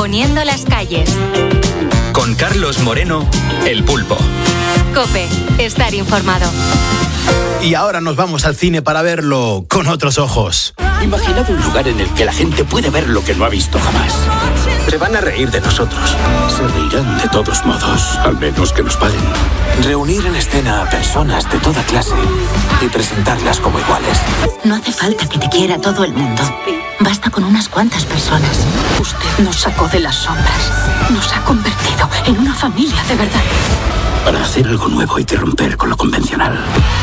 Poniendo las calles. Con Carlos Moreno, El Pulpo. COPE, estar informado. Y ahora nos vamos al cine para verlo con otros ojos. Imaginad un lugar en el que la gente puede ver lo que no ha visto jamás. Se van a reír de nosotros. Se reirán de todos modos, al menos que nos paguen. Reunir en escena a personas de toda clase y presentarlas como iguales. No hace falta que te quiera todo el mundo. Basta con unas cuantas personas. Usted nos sacó de las sombras. Nos ha convertido en una familia de verdad. Para hacer algo nuevo hay que romper con lo convencional.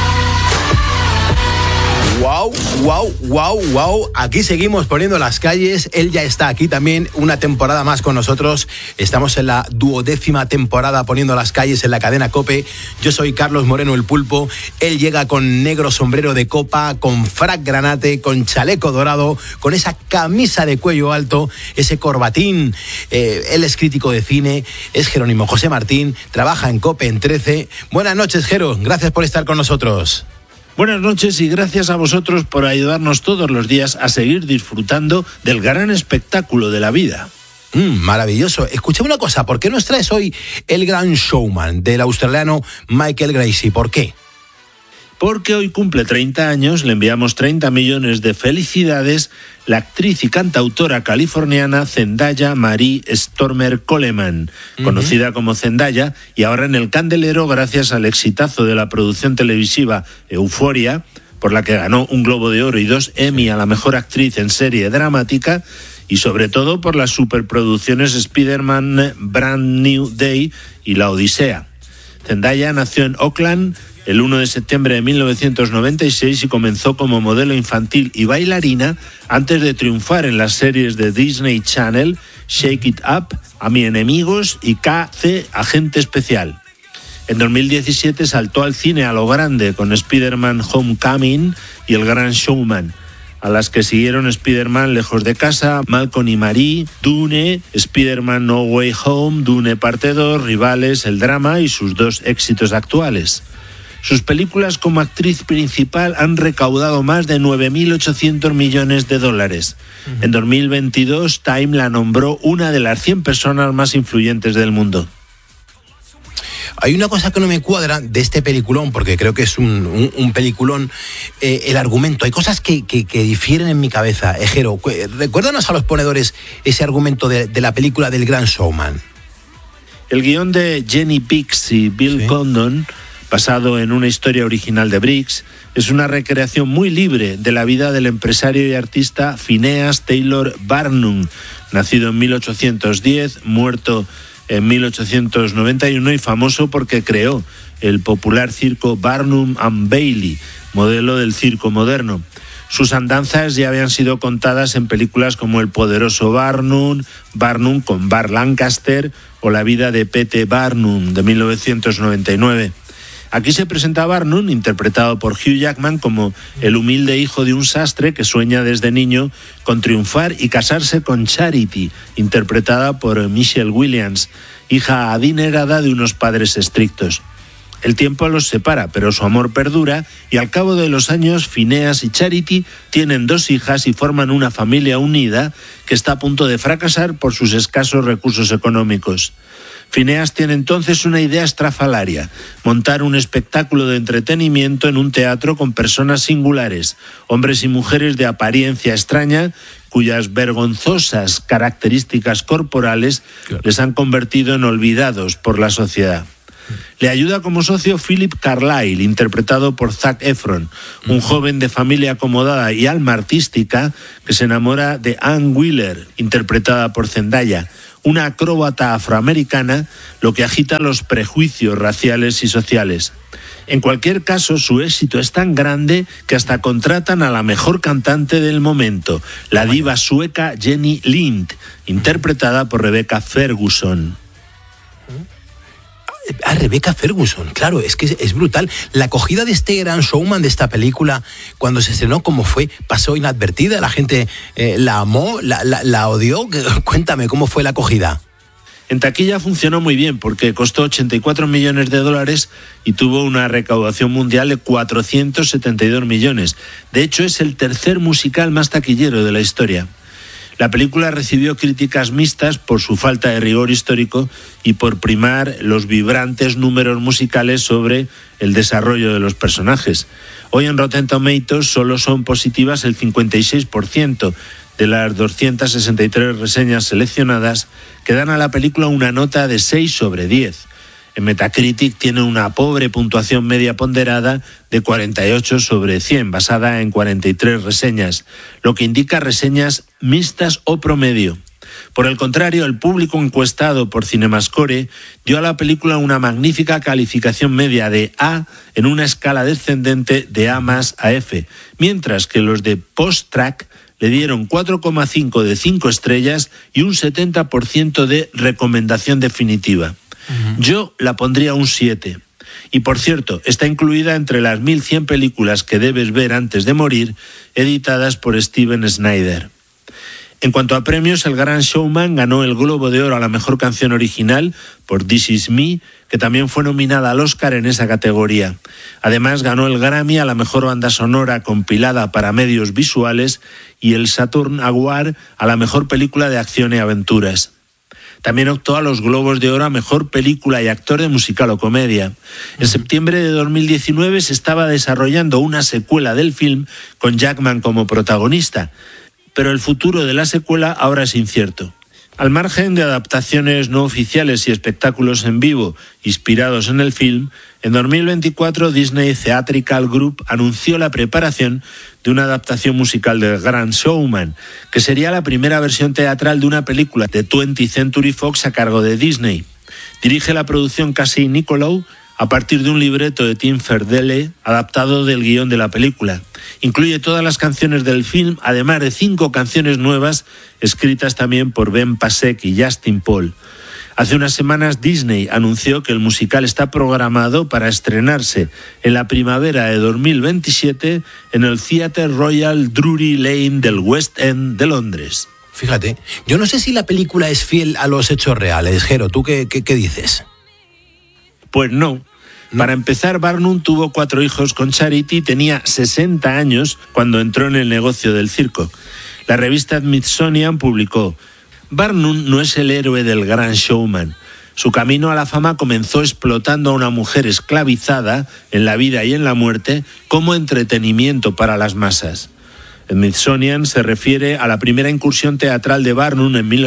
Wow. Aquí seguimos poniendo las calles. Él ya está aquí también una temporada más con nosotros. Estamos en la 12ª temporada poniendo las calles en la cadena COPE. Yo soy Carlos Moreno, El Pulpo. Él llega con negro sombrero de copa, con frac granate, con chaleco dorado, con esa camisa de cuello alto, ese corbatín. Él es crítico de cine, es Jerónimo José Martín, trabaja en COPE en 13. Buenas noches, Jero. Gracias por estar con nosotros. Buenas noches y gracias a vosotros por ayudarnos todos los días a seguir disfrutando del gran espectáculo de la vida. Maravilloso. Escuchame una cosa, ¿por qué nos traes hoy El Gran Showman del australiano Michael Gracie? ¿Por qué? Porque hoy cumple 30 años, le enviamos 30 millones de felicidades, la actriz y cantautora californiana Zendaya Marie Stormer Coleman, conocida como Zendaya, y ahora en el candelero gracias al exitazo de la producción televisiva Euphoria, por la que ganó un Globo de Oro y 2 Emmy a la mejor actriz en serie dramática, y sobre todo por las superproducciones Spider-Man Brand New Day y La Odisea. Zendaya nació en Auckland el 1 de septiembre de 1996 y comenzó como modelo infantil y bailarina antes de triunfar en las series de Disney Channel, Shake It Up, Ami Enemigos y KC Agente Especial. En 2017 saltó al cine a lo grande con Spider-Man Homecoming y El Gran Showman, a las que siguieron Spider-Man Lejos de Casa, Malcolm y Marie, Dune, Spider-Man No Way Home, Dune Parte 2, Rivales, El Drama y sus 2 éxitos actuales. Sus películas como actriz principal han recaudado más de 9.800 millones de dólares. En 2022, Time la nombró una de las 100 personas más influyentes del mundo. Hay una cosa que no me cuadra de este peliculón, porque creo que es un peliculón, el argumento. Hay cosas que difieren en mi cabeza. Jero, recuérdanos a los ponedores ese argumento de la película del Gran Showman. El guión de Jenny Biggs y Bill Condon, basado en una historia original de Briggs, es una recreación muy libre de la vida del empresario y artista Phineas Taylor Barnum, nacido en 1810, muerto en 1891 y famoso porque creó el popular circo Barnum and Bailey, modelo del circo moderno. Sus andanzas ya habían sido contadas en películas como El poderoso Barnum, Barnum con Burt Lancaster o La vida de P.T. Barnum de 1999. Aquí se presenta a Barnum, interpretado por Hugh Jackman, como el humilde hijo de un sastre que sueña desde niño con triunfar y casarse con Charity, interpretada por Michelle Williams, hija adinerada de unos padres estrictos. El tiempo los separa, pero su amor perdura y al cabo de los años Phineas y Charity tienen 2 hijas y forman una familia unida que está a punto de fracasar por sus escasos recursos económicos. Phineas tiene entonces una idea estrafalaria: montar un espectáculo de entretenimiento en un teatro con personas singulares, hombres y mujeres de apariencia extraña, cuyas vergonzosas características corporales les han convertido en olvidados por la sociedad. Le ayuda como socio Philip Carlyle, interpretado por Zac Efron, un joven de familia acomodada y alma artística que se enamora de Ann Wheeler, interpretada por Zendaya, una acróbata afroamericana, lo que agita los prejuicios raciales y sociales. En cualquier caso, su éxito es tan grande que hasta contratan a la mejor cantante del momento, la diva sueca Jenny Lind, interpretada por Rebecca Ferguson. Rebecca Ferguson, claro, es que es brutal. La acogida de este Gran Showman, de esta película, cuando se estrenó, ¿cómo fue? ¿Pasó inadvertida? ¿La gente la amó? ¿La odió? Cuéntame, ¿cómo fue la acogida? En taquilla funcionó muy bien porque costó 84 millones de dólares y tuvo una recaudación mundial de 472 millones. De hecho, es el tercer musical más taquillero de la historia. La película recibió críticas mixtas por su falta de rigor histórico y por primar los vibrantes números musicales sobre el desarrollo de los personajes. Hoy en Rotten Tomatoes solo son positivas el 56% de las 263 reseñas seleccionadas, que dan a la película una nota de 6 sobre 10. En Metacritic tiene una pobre puntuación media ponderada de 48 sobre 100, basada en 43 reseñas, lo que indica reseñas mixtas o promedio. Por el contrario, el público encuestado por CinemaScore dio a la película una magnífica calificación media de A en una escala descendente de A+ a F, mientras que los de Post-Track le dieron 4,5 de 5 estrellas y un 70% de recomendación definitiva. Yo la pondría un 7. Y por cierto, está incluida entre las 1100 películas que debes ver antes de morir, editadas por Steven Snyder. En cuanto a premios, El Gran Showman ganó el Globo de Oro a la mejor canción original por This Is Me, que también fue nominada al Oscar en esa categoría. Además, ganó el Grammy a la mejor banda sonora compilada para medios visuales y el Saturn Award a la mejor película de acción y aventuras. También optó a los Globos de Oro a mejor película y actor de musical o comedia. En septiembre de 2019 se estaba desarrollando una secuela del film con Jackman como protagonista, pero el futuro de la secuela ahora es incierto. Al margen de adaptaciones no oficiales y espectáculos en vivo inspirados en el film, en 2024 Disney Theatrical Group anunció la preparación de una adaptación musical del Gran Showman, que sería la primera versión teatral de una película de 20th Century Fox a cargo de Disney. Dirige la producción Casey Nicholaw a partir de un libreto de Tim Ferdelle adaptado del guión de la película. Incluye todas las canciones del film, además de 5 canciones nuevas escritas también por Ben Pasek y Justin Paul. Hace unas semanas Disney anunció que el musical está programado para estrenarse en la primavera de 2027 en el Theatre Royal Drury Lane del West End de Londres. Fíjate, yo no sé si la película es fiel a los hechos reales. Jero, ¿tú qué dices? Pues no. Para empezar, Barnum tuvo 4 hijos con Charity y tenía 60 años cuando entró en el negocio del circo. La revista Smithsonian publicó: Barnum no es el héroe del Gran Showman. Su camino a la fama comenzó explotando a una mujer esclavizada en la vida y en la muerte como entretenimiento para las masas. Smithsonian se refiere a la primera incursión teatral de Barnum en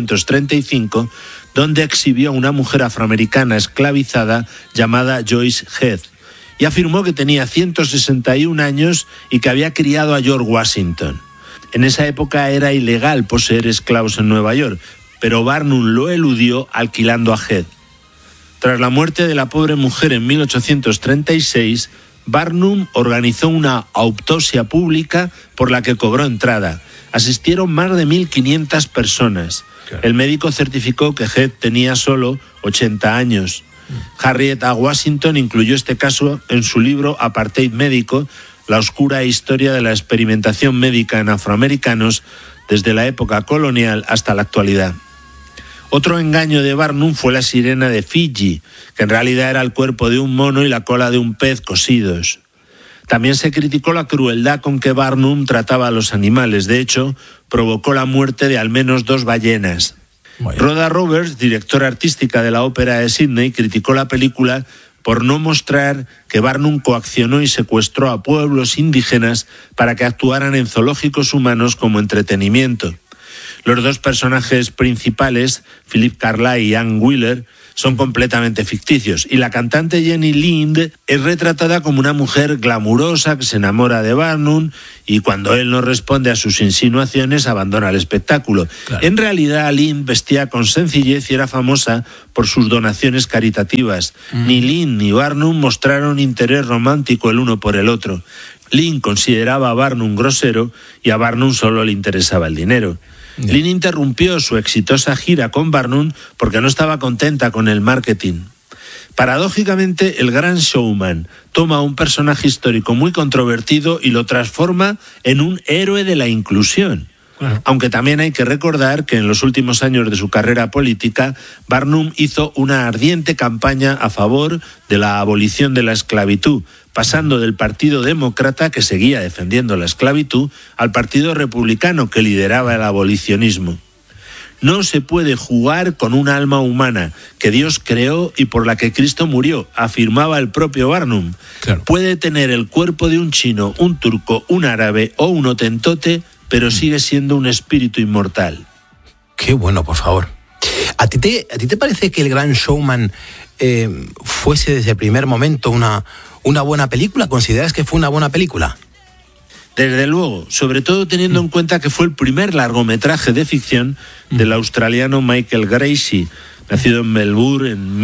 1835, donde exhibió a una mujer afroamericana esclavizada llamada Joyce Heath, y afirmó que tenía 161 años y que había criado a George Washington. En esa época era ilegal poseer esclavos en Nueva York, pero Barnum lo eludió alquilando a Heath. Tras la muerte de la pobre mujer en 1836, Barnum organizó una autopsia pública por la que cobró entrada. Asistieron más de 1.500 personas. El médico certificó que Heath tenía solo 80 años. Harriet A. Washington incluyó este caso en su libro Apartheid Médico, la oscura historia de la experimentación médica en afroamericanos desde la época colonial hasta la actualidad. Otro engaño de Barnum fue la sirena de Fiji, que en realidad era el cuerpo de un mono y la cola de un pez cosidos. También se criticó la crueldad con que Barnum trataba a los animales. De hecho, provocó la muerte de al menos 2 ballenas. Rhoda Roberts, directora artística de la Ópera de Sydney, criticó la película por no mostrar que Barnum coaccionó y secuestró a pueblos indígenas para que actuaran en zoológicos humanos como entretenimiento. Los 2 personajes principales, Philip Carlyle y Ann Wheeler, son completamente ficticios, y la cantante Jenny Lind es retratada como una mujer glamurosa que se enamora de Barnum y cuando él no responde a sus insinuaciones abandona el espectáculo. Claro. En realidad Lind vestía con sencillez y era famosa por sus donaciones caritativas. Ni Lind ni Barnum mostraron interés romántico el uno por el otro. Lind consideraba a Barnum grosero y a Barnum solo le interesaba el dinero. Lind interrumpió su exitosa gira con Barnum porque no estaba contenta con el marketing. Paradójicamente, El Gran Showman toma un personaje histórico muy controvertido y lo transforma en un héroe de la inclusión. Claro. Aunque también hay que recordar que en los últimos años de su carrera política, Barnum hizo una ardiente campaña a favor de la abolición de la esclavitud, pasando del Partido Demócrata, que seguía defendiendo la esclavitud, al Partido Republicano, que lideraba el abolicionismo. No se puede jugar con un alma humana que Dios creó y por la que Cristo murió, afirmaba el propio Barnum. Claro. Puede tener el cuerpo de un chino, un turco, un árabe o un hotentote, pero sigue siendo un espíritu inmortal. Qué bueno, por favor. ¿A ti te parece que El Gran Showman fuese desde el primer momento una buena película? ¿Consideras que fue una buena película? Desde luego, sobre todo teniendo en cuenta que fue el primer largometraje de ficción del australiano Michael Gracey, nacido en Melbourne en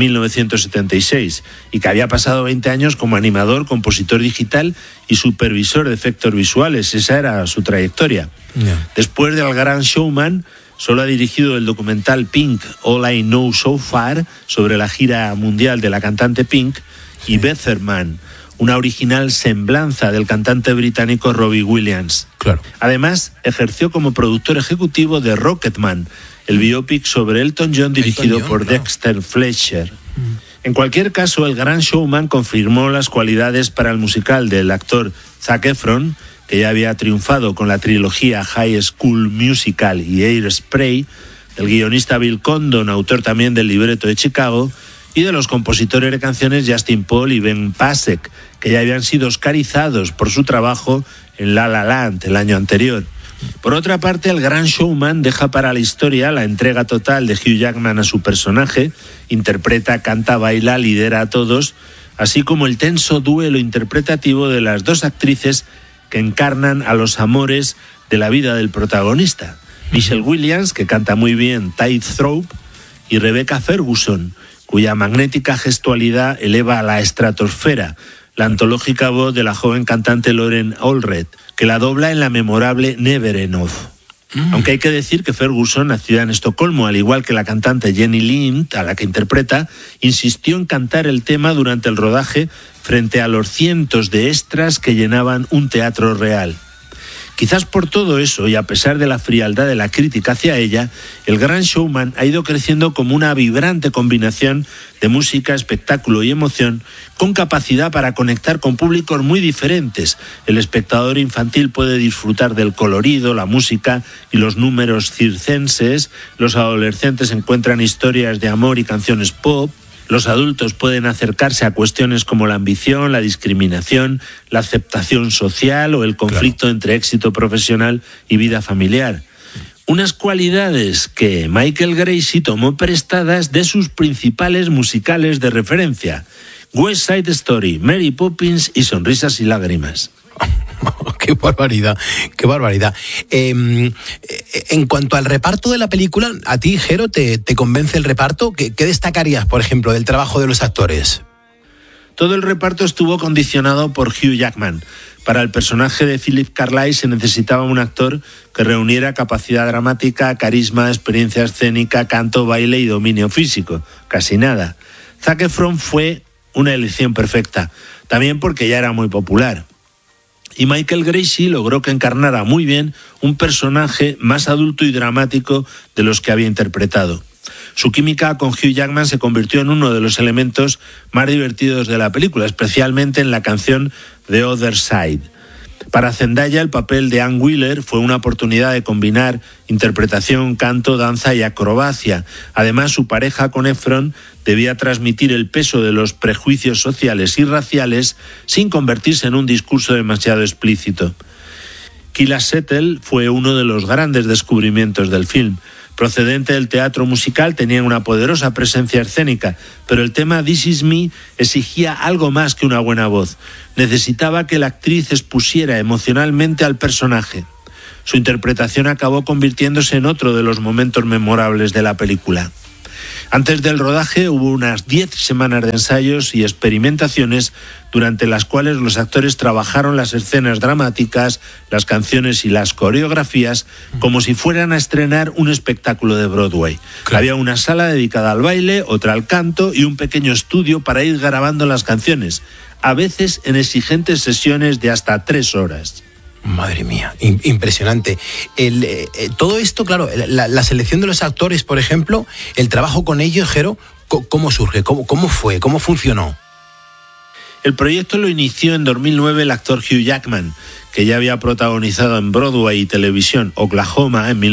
1976, y que había pasado 20 años como animador, compositor digital y supervisor de efectos visuales. Esa era su trayectoria. Después del Gran Showman, solo ha dirigido el documental Pink, All I Know So Far, sobre la gira mundial de la cantante Pink, y Better Man, una original semblanza del cantante británico Robbie Williams. Claro. Además, ejerció como productor ejecutivo de Rocketman, el biopic sobre Elton John dirigido por Dexter Fletcher. En cualquier caso, El Gran Showman confirmó las cualidades para el musical del actor Zac Efron, que ya había triunfado con la trilogía High School Musical y Hairspray, del guionista Bill Condon, autor también del libreto de Chicago, y de los compositores de canciones Justin Paul y Ben Pasek, que ya habían sido oscarizados por su trabajo en La La Land el año anterior. Por otra parte, El Gran Showman deja para la historia la entrega total de Hugh Jackman a su personaje, interpreta, canta, baila, lidera a todos, así como el tenso duelo interpretativo de las dos actrices que encarnan a los amores de la vida del protagonista. Michelle Williams, que canta muy bien Tightrope, y Rebecca Ferguson, cuya magnética gestualidad eleva a la estratosfera la antológica voz de la joven cantante Lauren Allred, que la dobla en la memorable Never Enough. Aunque hay que decir que Ferguson, nacida en Estocolmo, al igual que la cantante Jenny Lind, a la que interpreta, insistió en cantar el tema durante el rodaje frente a los cientos de extras que llenaban un teatro real. Quizás por todo eso, y a pesar de la frialdad de la crítica hacia ella, El Gran Showman ha ido creciendo como una vibrante combinación de música, espectáculo y emoción, con capacidad para conectar con públicos muy diferentes. El espectador infantil puede disfrutar del colorido, la música y los números circenses. Los adolescentes encuentran historias de amor y canciones pop. Los adultos pueden acercarse a cuestiones como la ambición, la discriminación, la aceptación social o el conflicto entre éxito profesional y vida familiar. Unas cualidades que Michael Gracey tomó prestadas de sus principales musicales de referencia: West Side Story, Mary Poppins y Sonrisas y Lágrimas. ¡Qué barbaridad! ¡Qué barbaridad! En cuanto al reparto de la película, ¿a ti, Jero, te convence el reparto? ¿Qué destacarías, por ejemplo, del trabajo de los actores? Todo el reparto estuvo condicionado por Hugh Jackman. Para el personaje de Philip Cartwright se necesitaba un actor que reuniera capacidad dramática, carisma, experiencia escénica, canto, baile y dominio físico. Casi nada. Zac Efron fue una elección perfecta, también porque ya era muy popular. Y Michael Gracey logró que encarnara muy bien un personaje más adulto y dramático de los que había interpretado. Su química con Hugh Jackman se convirtió en uno de los elementos más divertidos de la película, especialmente en la canción The Other Side. Para Zendaya, el papel de Ann Wheeler fue una oportunidad de combinar interpretación, canto, danza y acrobacia. Además, su pareja con Efron debía transmitir el peso de los prejuicios sociales y raciales sin convertirse en un discurso demasiado explícito. Keila Settle fue uno de los grandes descubrimientos del film. Procedente del teatro musical, tenía una poderosa presencia escénica, pero el tema This Is Me exigía algo más que una buena voz. Necesitaba que la actriz expusiera emocionalmente al personaje. Su interpretación acabó convirtiéndose en otro de los momentos memorables de la película. Antes del rodaje hubo unas 10 semanas de ensayos y experimentaciones durante las cuales los actores trabajaron las escenas dramáticas, las canciones y las coreografías como si fueran a estrenar un espectáculo de Broadway. Claro. Había una sala dedicada al baile, otra al canto y un pequeño estudio para ir grabando las canciones, a veces en exigentes sesiones de hasta 3 horas. Madre mía, impresionante. Todo esto, claro, la selección de los actores, por ejemplo, el trabajo con ellos, Jero, ¿cómo surge? ¿Cómo fue? ¿Cómo funcionó? El proyecto lo inició en 2009 el actor Hugh Jackman, que ya había protagonizado en Broadway y televisión Oklahoma en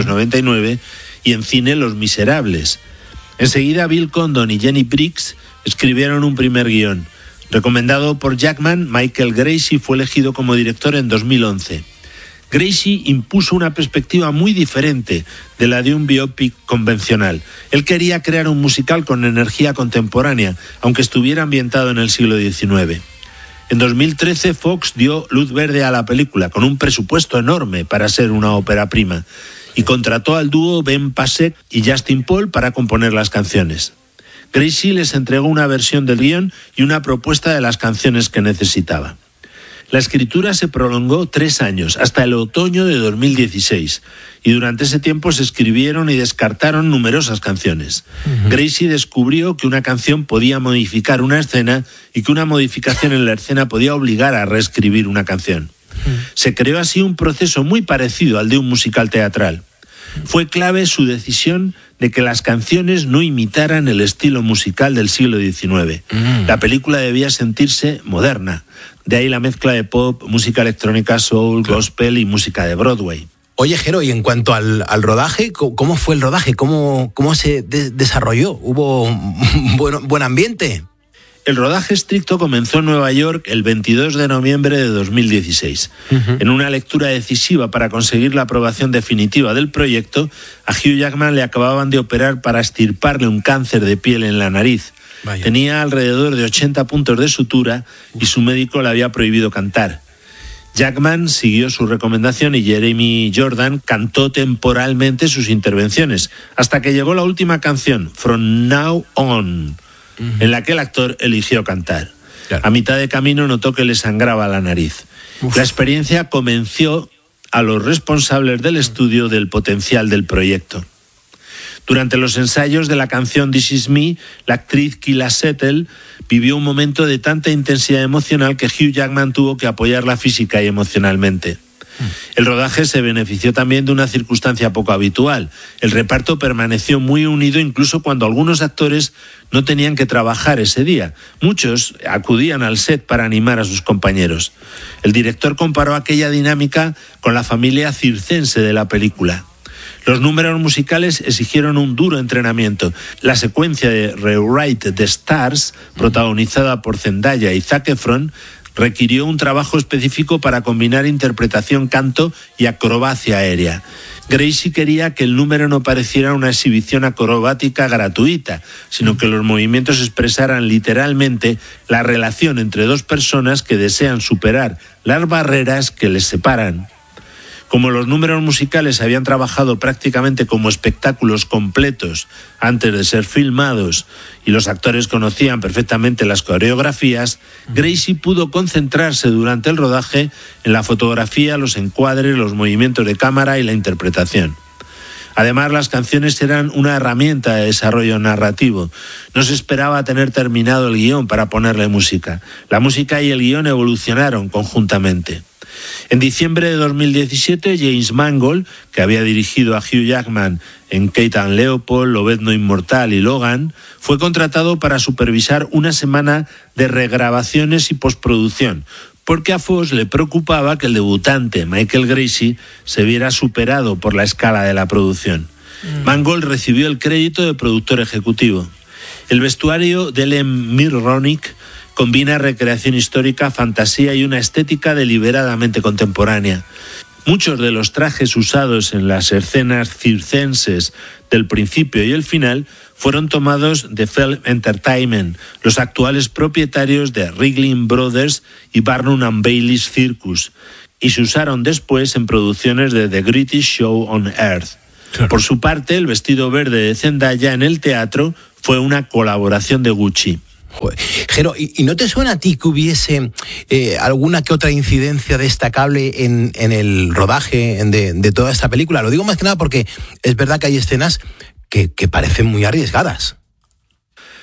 1999 y en cine Los Miserables. Enseguida Bill Condon y Jenny Briggs escribieron un primer guión. Recomendado por Jackman, Michael Gracie fue elegido como director en 2011. Gracie impuso una perspectiva muy diferente de la de un biopic convencional. Él quería crear un musical con energía contemporánea, aunque estuviera ambientado en el siglo XIX. En 2013 Fox dio luz verde a la película, con un presupuesto enorme para ser una ópera prima, y contrató al dúo Ben Pasek y Justin Paul para componer las canciones. Gracie les entregó una versión del guión y una propuesta de las canciones que necesitaba. La escritura se prolongó 3 años, hasta el otoño de 2016, y durante ese tiempo se escribieron y descartaron numerosas canciones. Gracie descubrió que una canción podía modificar una escena y que una modificación en la escena podía obligar a reescribir una canción. Se creó así un proceso muy parecido al de un musical teatral. Fue clave su decisión de que las canciones no imitaran el estilo musical del siglo XIX. La película debía sentirse moderna. De ahí la mezcla de pop, música electrónica, soul, gospel y música de Broadway. Oye, Jero, y en cuanto al rodaje, ¿cómo fue el rodaje? ¿Cómo se desarrolló? ¿Hubo buen ambiente? El rodaje estricto comenzó en Nueva York el 22 de noviembre de 2016. En una lectura decisiva para conseguir la aprobación definitiva del proyecto, a Hugh Jackman le acababan de operar para extirparle un cáncer de piel en la nariz. Vaya. Tenía alrededor de 80 puntos de sutura y su médico le había prohibido cantar. Jackman siguió su recomendación y Jeremy Jordan cantó temporalmente sus intervenciones, hasta que llegó la última canción, From Now On, en la que el actor eligió cantar. Claro. A mitad de camino notó que le sangraba la nariz. La experiencia convenció a los responsables del estudio del potencial del proyecto. Durante los ensayos de la canción This Is Me, la actriz Keila Settle vivió un momento de tanta intensidad emocional que Hugh Jackman tuvo que apoyarla física y emocionalmente. El rodaje se benefició también de una circunstancia poco habitual. El reparto permaneció muy unido incluso cuando algunos actores no tenían que trabajar ese día. Muchos acudían al set para animar a sus compañeros. El director comparó aquella dinámica con la familia circense de la película. Los números musicales exigieron un duro entrenamiento. La secuencia de Rewrite the Stars, protagonizada por Zendaya y Zac Efron, requirió un trabajo específico para combinar interpretación, canto y acrobacia aérea. Gracie quería que el número no pareciera una exhibición acrobática gratuita, sino que los movimientos expresaran literalmente la relación entre dos personas que desean superar las barreras que les separan. Como los números musicales habían trabajado prácticamente como espectáculos completos antes de ser filmados y los actores conocían perfectamente las coreografías, Gracie pudo concentrarse durante el rodaje en la fotografía, los encuadres, los movimientos de cámara y la interpretación. Además, las canciones eran una herramienta de desarrollo narrativo. No se esperaba tener terminado el guión para ponerle música. La música y el guión evolucionaron conjuntamente. En diciembre de 2017, James Mangold, que había dirigido a Hugh Jackman en Kate and Leopold, Lobezno Inmortal y Logan, fue contratado para supervisar una semana de regrabaciones y postproducción, porque a Fox le preocupaba que el debutante Michael Gracie se viera superado por la escala de la producción. Mangold recibió el crédito de productor ejecutivo. El vestuario de Len Mirronick combina recreación histórica, fantasía y una estética deliberadamente contemporánea. Muchos de los trajes usados en las escenas circenses del principio y el final fueron tomados de Feld Entertainment, los actuales propietarios de Ringling Brothers y Barnum and Bailey's Circus, y se usaron después en producciones de The Greatest Show on Earth. Claro. Por su parte, el vestido verde de Zendaya en el teatro fue una colaboración de Gucci. Jero, ¿y no te suena a ti que hubiese alguna que otra incidencia destacable en el rodaje de toda esta película? Lo digo más que nada porque es verdad que hay escenas que parecen muy arriesgadas.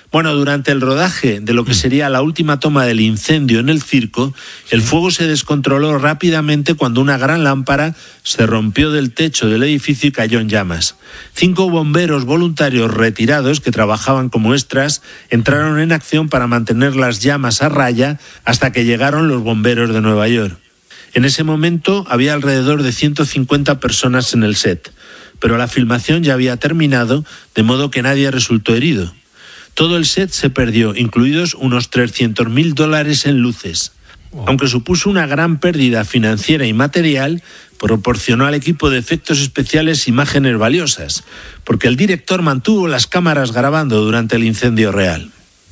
Bueno, durante el rodaje de lo que sería la última toma del incendio en el circo, el fuego se descontroló rápidamente cuando una gran lámpara se rompió del techo del edificio y cayó en llamas. 5 bomberos voluntarios retirados que trabajaban como extras entraron en acción para mantener las llamas a raya hasta que llegaron los bomberos de Nueva York. En ese momento había alrededor de 150 personas en el set, pero la filmación ya había terminado, de modo que nadie resultó herido. Todo el set se perdió, incluidos unos $300.000 en luces. Aunque supuso una gran pérdida financiera y material, proporcionó al equipo de efectos especiales imágenes valiosas, porque el director mantuvo las cámaras grabando durante el incendio real.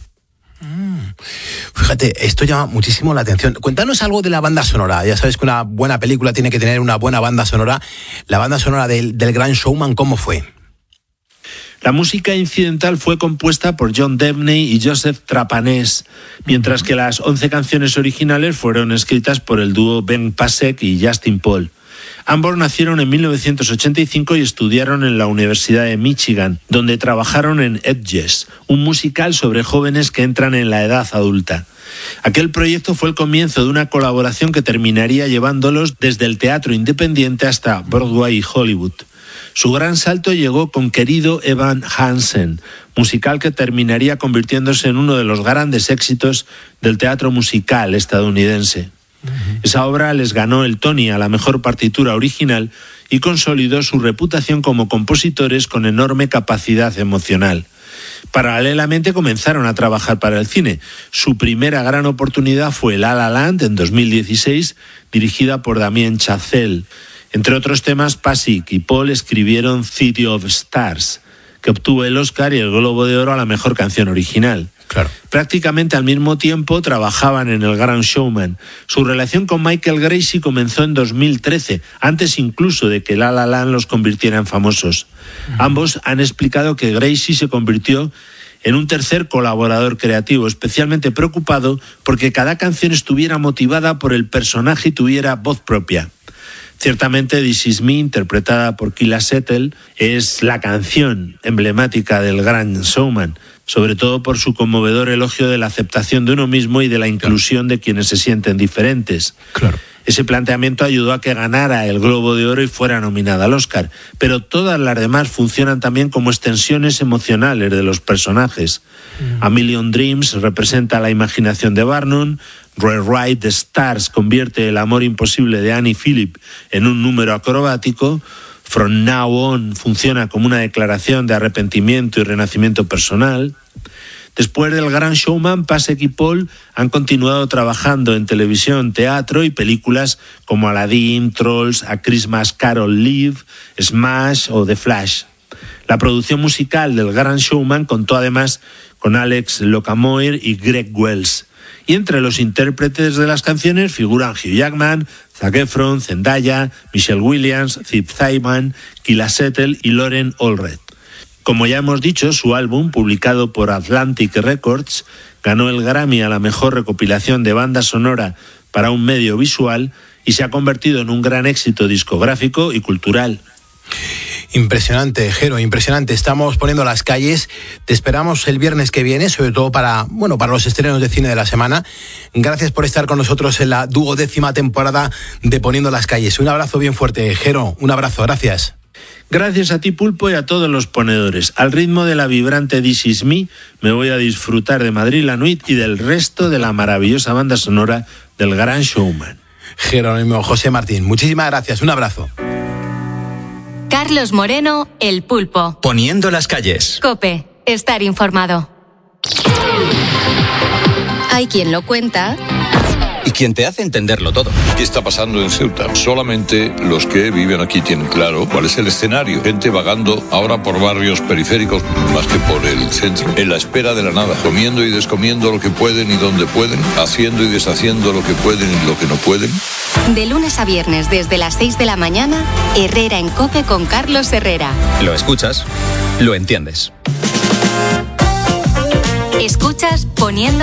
Fíjate, esto llama muchísimo la atención. Cuéntanos algo de la banda sonora. Ya sabes que una buena película tiene que tener una buena banda sonora. La banda sonora del Gran Showman, ¿cómo fue? La música incidental fue compuesta por John Debney y Joseph Trapanese, mientras que las 11 canciones originales fueron escritas por el dúo Ben Pasek y Justin Paul. Ambos nacieron en 1985 y estudiaron en la Universidad de Michigan, donde trabajaron en Edges, un musical sobre jóvenes que entran en la edad adulta. Aquel proyecto fue el comienzo de una colaboración que terminaría llevándolos desde el teatro independiente hasta Broadway y Hollywood. Su gran salto llegó con Querido Evan Hansen, musical que terminaría convirtiéndose en uno de los grandes éxitos del teatro musical estadounidense. Esa obra les ganó el Tony a la mejor partitura original y consolidó su reputación como compositores con enorme capacidad emocional. Paralelamente comenzaron a trabajar para el cine. Su primera gran oportunidad fue La La Land en 2016, dirigida por Damien Chazelle. Entre otros temas, Pasek y Paul escribieron City of Stars, que obtuvo el Oscar y el Globo de Oro a la mejor canción original. Claro. Prácticamente al mismo tiempo trabajaban en El Gran Showman. Su relación con Michael Gracie comenzó en 2013, antes incluso de que La La Land los convirtiera en famosos. Ambos han explicado que Gracie se convirtió en un tercer colaborador creativo, especialmente preocupado porque cada canción estuviera motivada por el personaje y tuviera voz propia. Ciertamente, This Is Me, interpretada por Keila Settle, es la canción emblemática del Gran Showman, sobre todo por su conmovedor elogio de la aceptación de uno mismo y de la inclusión de quienes se sienten diferentes. Claro. Ese planteamiento ayudó a que ganara el Globo de Oro y fuera nominada al Oscar, pero todas las demás funcionan también como extensiones emocionales de los personajes. A Million Dreams representa la imaginación de Barnum, Rewrite the Stars convierte el amor imposible de Annie Phillip en un número acrobático, From Now On funciona como una declaración de arrepentimiento y renacimiento personal. Después del Gran Showman, Pasek y Paul han continuado trabajando en televisión, teatro y películas como Aladdin, Trolls, A Christmas Carol Live, Smash o The Flash. La producción musical del Gran Showman contó además con Alex Locamoir y Greg Wells. Y entre los intérpretes de las canciones figuran Hugh Jackman, Zac Efron, Zendaya, Michelle Williams, Zip Simon, Keila Settle y Lauren Allred. Como ya hemos dicho, su álbum, publicado por Atlantic Records, ganó el Grammy a la mejor recopilación de banda sonora para un medio visual y se ha convertido en un gran éxito discográfico y cultural. Impresionante, Jero, impresionante. Estamos poniendo las calles. Te esperamos el viernes que viene, sobre todo para los estrenos de cine de la semana. Gracias por estar con nosotros en la 12ª temporada de Poniendo las calles. Un abrazo bien fuerte, Jero. Un abrazo, gracias. Gracias a ti, Pulpo, y a todos los ponedores. Al ritmo de la vibrante This Is Me, me voy a disfrutar de Madrid la Nuit y del resto de la maravillosa banda sonora del Gran Showman. Jerónimo José Martín, muchísimas gracias. Un abrazo. Carlos Moreno, El Pulpo. Poniendo las calles. COPE, estar informado. Hay quien lo cuenta Y quien te hace entenderlo todo. ¿Qué está pasando en Ceuta? Solamente los que viven aquí tienen claro cuál es el escenario. Gente vagando ahora por barrios periféricos más que por el centro, en la espera de la nada, comiendo y descomiendo lo que pueden y donde pueden, haciendo y deshaciendo lo que pueden y lo que no pueden. De lunes a viernes desde las 6 de la mañana, Herrera en COPE con Carlos Herrera. Lo escuchas, lo entiendes. Escuchas Poniendo